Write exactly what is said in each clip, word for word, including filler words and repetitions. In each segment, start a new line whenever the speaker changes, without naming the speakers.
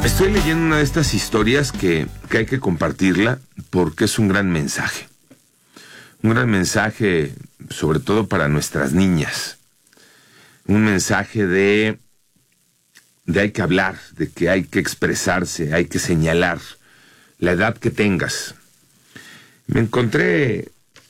Estoy leyendo una de estas historias que, que hay que compartirla porque es un gran mensaje. Un gran mensaje, sobre todo para nuestras niñas. Un mensaje de, de hay que hablar, de que hay que expresarse, hay que señalar la edad que tengas. Me encontré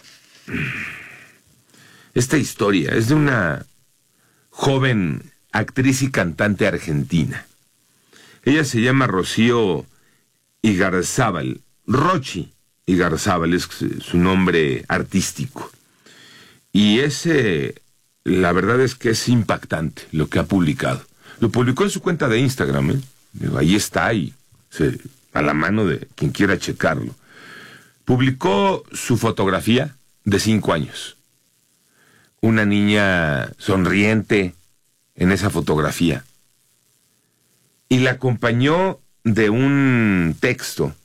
esta historia, es de una joven actriz y cantante argentina. Ella se llama Rocío Igarzábal, Rochi Igarzábal es su nombre artístico. Y ese, la verdad es que es impactante lo que ha publicado. Lo publicó en su cuenta de Instagram, ¿eh? Digo, ahí está, ahí, se, a la mano de quien quiera checarlo. Publicó su fotografía de cinco años. Una niña sonriente en esa fotografía. Y la acompañó de un texto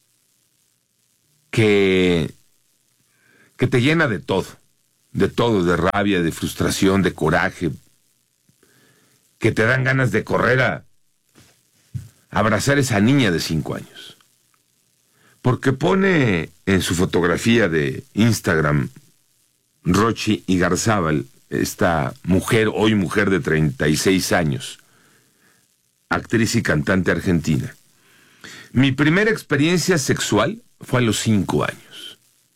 que, que te llena de todo, de todo, de rabia, de frustración, de coraje, que te dan ganas de correr a, a abrazar a esa niña de cinco años. Porque pone en su fotografía de Instagram, Rochi Igarzábal, esta mujer, hoy mujer de treinta y seis años, actriz y cantante argentina. Mi primera experiencia sexual fue a los cinco años.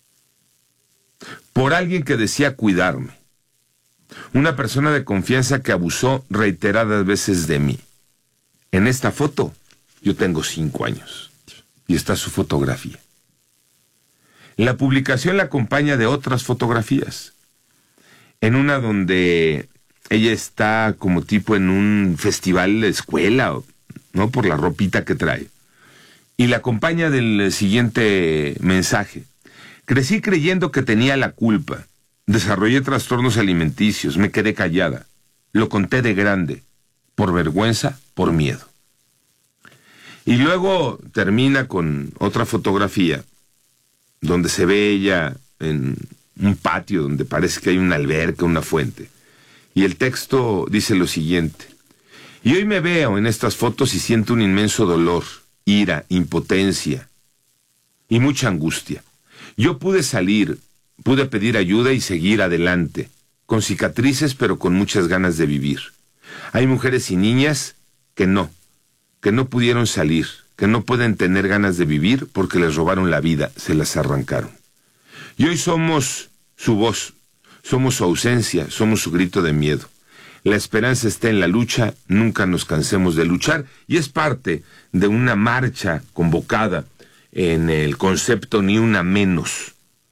Por alguien que decía cuidarme. Una persona de confianza que abusó reiteradas veces de mí. En esta foto, yo tengo cinco años. Y está su fotografía. La publicación la acompaña de otras fotografías. En una donde ella está como tipo en un festival de escuela, ¿no? Por la ropita que trae. Y la acompaña del siguiente mensaje. Crecí creyendo que tenía la culpa. Desarrollé trastornos alimenticios. Me quedé callada. Lo conté de grande. Por vergüenza, por miedo. Y luego termina con otra fotografía donde se ve ella en un patio donde parece que hay una alberca, una fuente. Y el texto dice lo siguiente. Y hoy me veo en estas fotos y siento un inmenso dolor, ira, impotencia y mucha angustia. Yo pude salir, pude pedir ayuda y seguir adelante, con cicatrices pero con muchas ganas de vivir. Hay mujeres y niñas que no, que no pudieron salir, que no pueden tener ganas de vivir porque les robaron la vida, se las arrancaron. Y hoy somos su voz, somos su ausencia, somos su grito de miedo. La esperanza está en la lucha, nunca nos cansemos de luchar, y es parte de una marcha convocada en el concepto Ni Una Menos.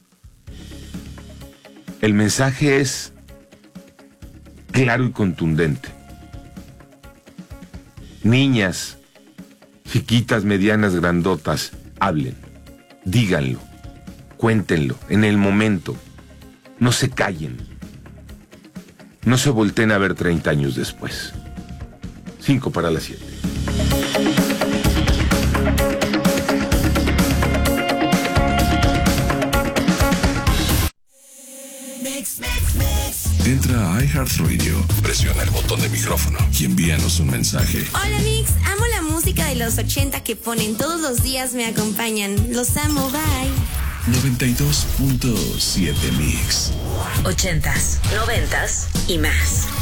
El mensaje es claro y contundente. Niñas, chiquitas, medianas, grandotas, hablen, díganlo, cuéntenlo, en el momento. No se callen. No se volteen a ver treinta años después. Cinco para las siete.
Entra a iHeartRadio, presiona el botón de micrófono y envíanos un mensaje.
Hola Mix, amo la música de los ochenta que ponen todos los días, me acompañan. Los amo, bye.
noventa y dos punto siete Mix.
Ochentas, noventas y más.